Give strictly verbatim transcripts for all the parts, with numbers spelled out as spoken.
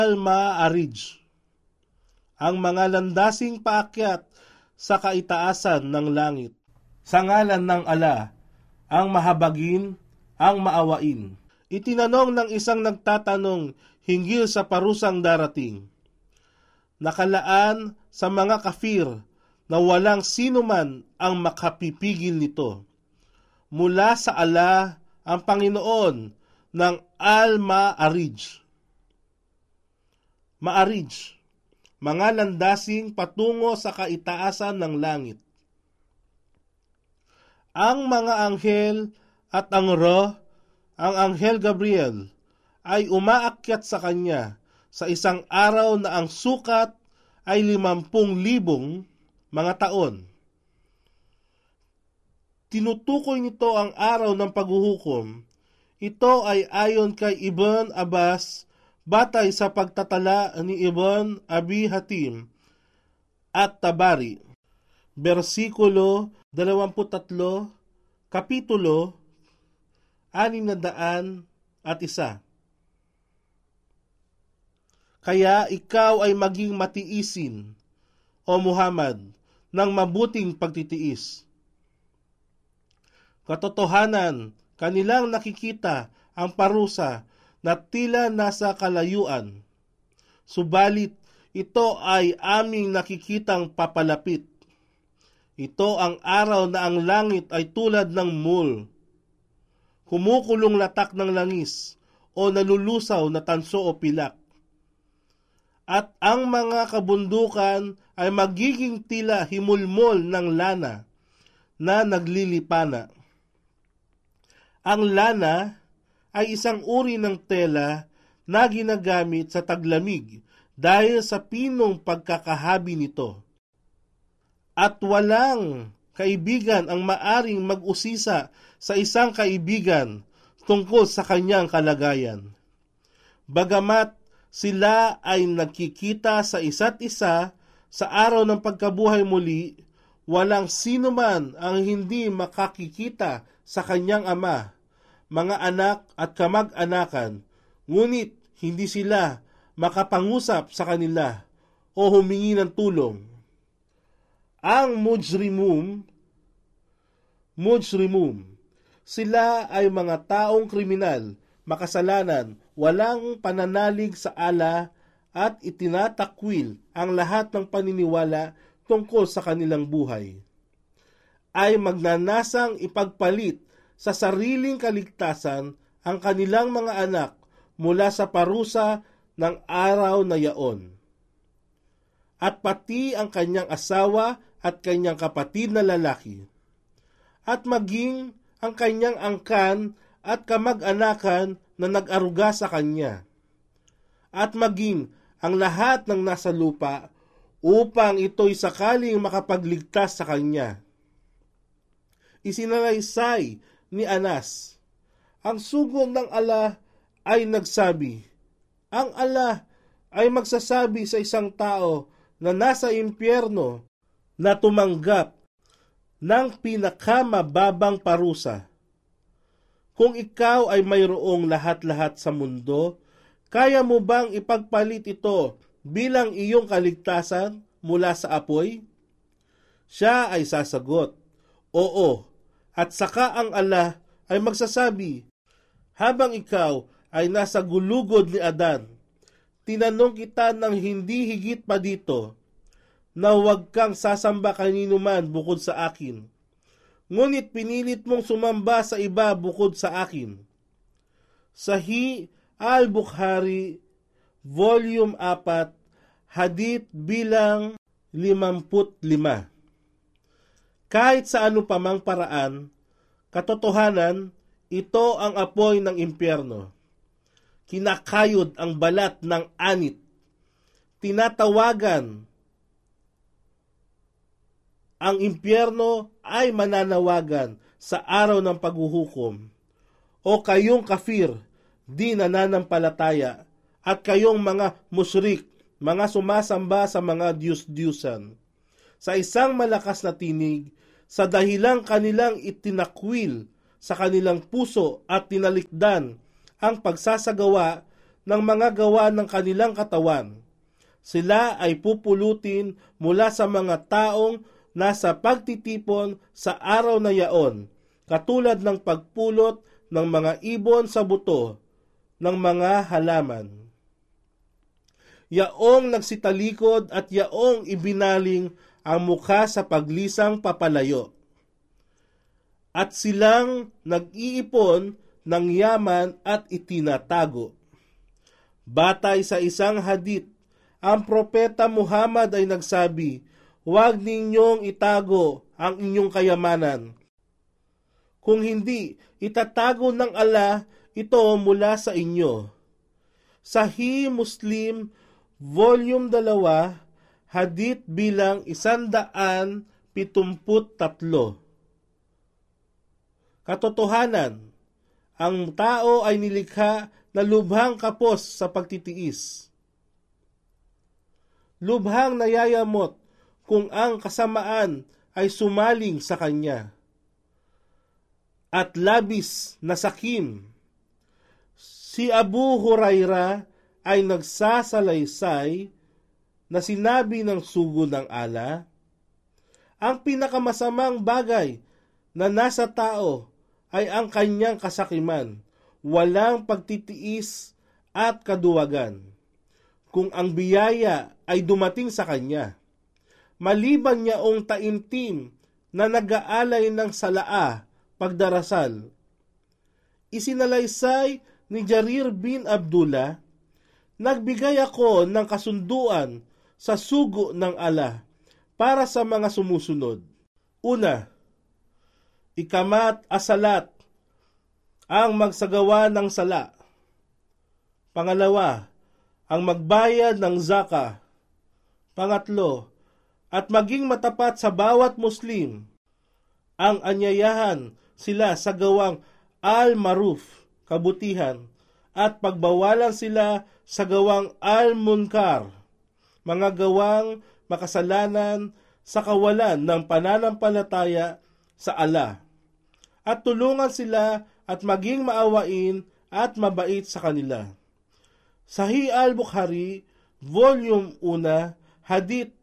Al-Ma'arij, ang mga landasing paakyat sa kaitaasan ng langit. Sa ngalan ng Ala, ang mahabagin, ang maawain. Itinanong ng isang nagtatanong hinggil sa parusang darating. Nakalaan sa mga kafir na walang sinuman ang makapipigil nito. Mula sa Ala, ang Panginoon ng Al-Ma'arij. Ma'arij, mga landasing patungo sa kaitaasan ng langit. Ang mga anghel at ang roh, ang anghel Gabriel, ay umaakyat sa kanya sa isang araw na ang sukat ay limampung libong mga taon. Tinutukoy nito ang araw ng paghuhukom. Ito ay ayon kay Ibn Abbas, batay sa pagtatala ni Ibn Abi Hatim at Tabari. Versikulo dalawampu't tatlo, Kapitulo anim na daan at isa. Kaya ikaw ay maging matiisin, O Muhammad, ng mabuting pagtitiis. Katotohanan, kanilang nakikita ang parusa na tila nasa kalayuan. Subalit, ito ay aming nakikitang papalapit. Ito ang araw na ang langit ay tulad ng mul. Kumukulong latak ng langis o nalulusaw na tanso o pilak. At ang mga kabundukan ay magiging tila himulmol ng lana na naglilipana. Ang lana ay isang uri ng tela na ginagamit sa taglamig dahil sa pinong pagkakahabi nito. At walang kaibigan ang maaring mag-usisa sa isang kaibigan tungkol sa kanyang kalagayan. Bagamat sila ay nagkikita sa isa't isa sa araw ng pagkabuhay muli, walang sino man ang hindi makakikita sa kanyang ama, mga anak at kamag-anakan, ngunit hindi sila makapangusap sa kanila o humingi ng tulong. Ang mujrimum, mujrimum, sila ay mga taong kriminal, makasalanan, walang pananalig sa ala at itinatakwil ang lahat ng paniniwala tungkol sa kanilang buhay. Ay magnanasang ipagpalit sa sariling kaligtasan ang kanilang mga anak mula sa parusa ng araw na yaon. At pati ang kanyang asawa at kanyang kapatid na lalaki. At maging ang kanyang angkan at kamag-anakan na nag-aruga sa kanya. At maging ang lahat ng nasa lupa upang ito'y sakaling makapagligtas sa kanya. Isinalaysay ni Anas, ang sugo ng ala ay nagsabi, ang ala ay magsasabi sa isang tao na nasa impyerno na tumanggap ng pinakamababang parusa. Kung ikaw ay mayroong lahat-lahat sa mundo, kaya mo bang ipagpalit ito bilang iyong kaligtasan mula sa apoy? Siya ay sasagot, oo, at saka ang ala ay magsasabi, habang ikaw ay nasa gulugod ni Adan, tinanong kita ng hindi higit pa dito, na huwag kang sasamba kanino man bukod sa akin. Ngunit pinilit mong sumamba sa iba bukod sa akin. Sahih al-Bukhari, Volume four, Hadith bilang limampu't lima. Kahit sa ano pa mang paraan, katotohanan, ito ang apoy ng impyerno. Kinakayod ang balat ng anit. Tinatawagan ang impyerno ay mananawagan sa araw ng paghuhukom. O kayong kafir, di nananampalataya, at kayong mga musyrik, mga sumasamba sa mga diyus-diyusan. Sa isang malakas na tinig, sa dahilang kanilang itinakwil sa kanilang puso at tinalikdan ang pagsasagawa ng mga gawa ng kanilang katawan. Sila ay pupulutin mula sa mga taong nasa pagtitipon sa araw na yaon, katulad ng pagpulot ng mga ibon sa buto ng mga halaman. Yaong nagsitalikod at yaong ibinaling ang mukha sa paglisang papalayo. At silang nag-iipon ng yaman at itinatago. Batay sa isang hadith, ang propeta Muhammad ay nagsabi, "Huwag ninyong itago ang inyong kayamanan. Kung hindi, itatago ng Allah ito mula sa inyo." Sahih Muslim, Volume two, Hadith bilang isandaan pitumput tatlo. Katotohanan, ang tao ay nilikha na lubhang kapos sa pagtitiis. Lubhang nayayamot kung ang kasamaan ay sumaling sa kanya. At labis na sakim. Si Abu Huraira ay nagsasalaysay na sinabi ng sugo ng Allah, ang pinakamasamang bagay na nasa tao ay ang kanyang kasakiman, walang pagtitiis at kaduwagan. Kung ang biyaya ay dumating sa kanya, maliban niyaong taimtim na nag-aalay ng salaa pagdarasal. Isinalaysay ni Jarir bin Abdullah, nagbigay ako ng kasunduan sa sugo ng Allah para sa mga sumusunod. Una, ikamat asalat, ang magsagawa ng sala. Pangalawa, ang magbayad ng zaka. Pangatlo, at maging matapat sa bawat Muslim. Ang anyayahan sila sa gawang al-maruf, kabutihan, at pagbawalan sila sa gawang al-munkar, mga gawang makasalanan sa kawalan ng pananampalataya sa Allah, at tulungan sila at maging maawain at mabait sa kanila. Sahih al-Bukhari, Volume one, Hadith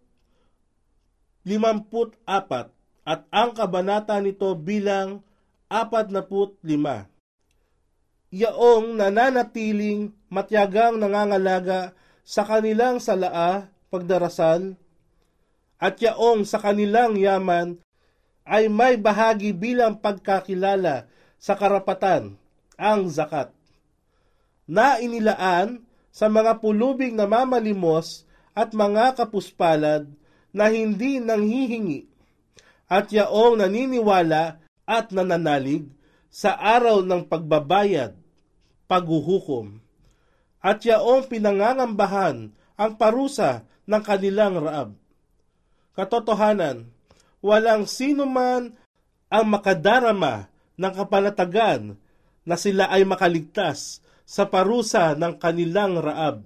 limamput apat, at ang kabanata nito bilang apat na put lima. Yaong nananatiling matyagang nangangalaga sa kanilang salaa pagdarasal, at yaong sa kanilang yaman ay may bahagi bilang pagkakilala sa karapatan, ang zakat, na inilaan sa mga pulubing namamalimos at mga kapuspalad na hindi nanghihingi, at yaong naniniwala at nananalig sa araw ng pagbabayad, paghuhukom, at yaong pinangangambahan ang parusa ng kanilang raab. Katotohanan, walang sino man ang makadarama ng kapanatagan na sila ay makaligtas sa parusa ng kanilang raab.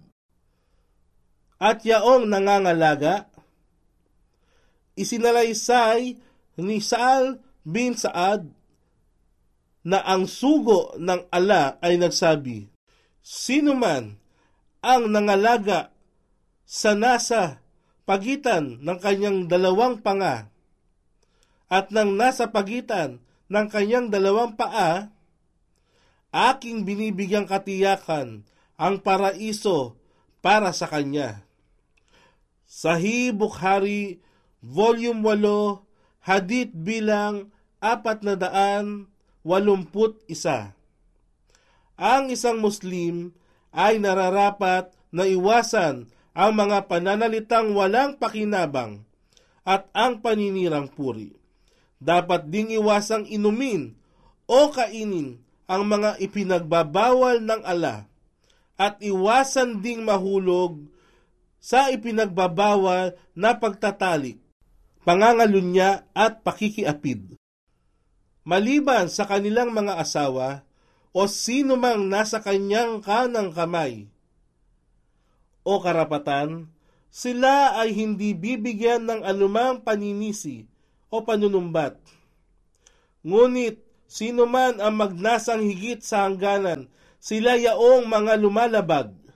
At yaong nangangalaga, isinalaysay ni Sa'al bin Sa'ad na ang sugo ng Allah ay nagsabi, sino man ang nangalaga sa nasa pagitan ng kanyang dalawang panga at ng nasa pagitan ng kanyang dalawang paa, aking binibigyang katiyakan ang paraiso para sa kanya. Sahih Bukhari, Volume eight, Hadith bilang apat na daan walumput isa. Ang isang Muslim ay nararapat na iwasan ang mga pananalitang walang pakinabang at ang paninirang puri. Dapat ding iwasang inumin o kainin ang mga ipinagbabawal ng Allah at iwasan ding mahulog sa ipinagbabawal na pagtatalik, pangangalunya at pakikiapid. Maliban sa kanilang mga asawa o sino mang nasa kanyang kanang kamay o karapatan, sila ay hindi bibigyan ng anumang paninisi o panunumbat. Ngunit sino man ang magnasang higit sa hangganan, sila yaong mga lumalabag.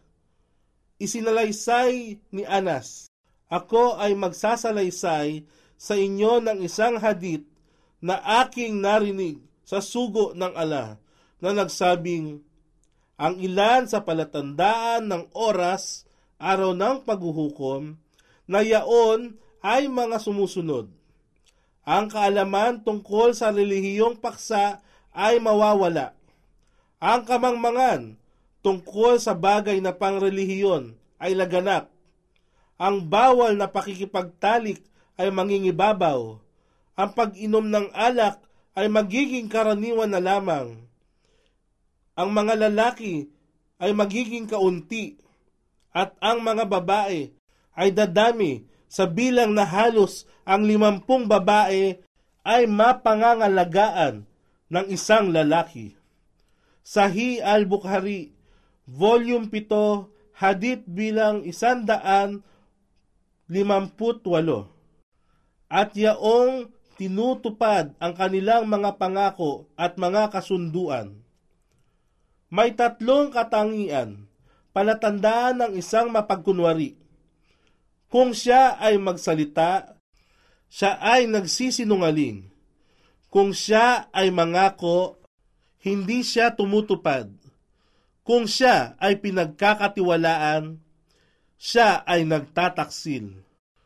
isinalaysay ni Anas, "Ako ay magsasalaysay sa inyo ng isang hadith na aking narinig sa sugo ng ala na nagsabing, ang ilan sa palatandaan ng oras, araw ng paghuhukom, na yaon ay mga sumusunod. Ang kaalaman tungkol sa relihiyong paksa ay mawawala. Ang kamangmangan tungkol sa bagay na pangrelihiyon ay laganap. Ang bawal na pakikipagtalik ay mangingibabaw. Ang pag-inom ng alak ay magiging karaniwan na lamang. Ang mga lalaki ay magiging kaunti at ang mga babae ay dadami sa bilang na halos ang limampung babae ay mapangangalagaan ng isang lalaki." Sahih al-Bukhari, Volume seven, Hadith bilang isandaan limamput walo. At yaong tinutupad ang kanilang mga pangako at mga kasunduan. May tatlong katangian, palatandaan ng isang mapagkunwari. Kung siya ay magsalita, siya ay nagsisinungaling. Kung siya ay mangako, hindi siya tumutupad. Kung siya ay pinagkakatiwalaan, siya ay nagtataksil.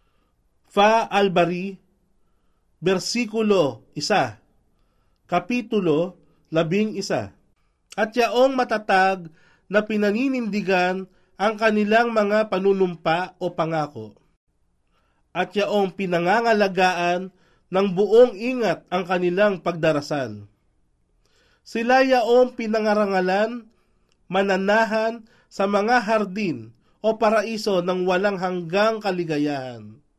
Fa al-Bari, versikulo one, kapitulo labing isa. At yaong matatag na pinaninindigan ang kanilang mga panunumpa o pangako. At yaong pinangangalagaan ng buong ingat ang kanilang pagdarasal. Sila yaong pinangarangalan, mananahan sa mga hardin o paraiso ng walang hanggang kaligayahan.